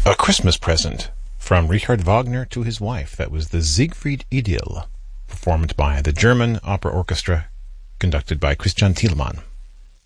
A Christmas Present from Richard Wagner to his wife. That was the Siegfried Idyll, performed by the German Opera Orchestra, conducted by Christian Thielemann.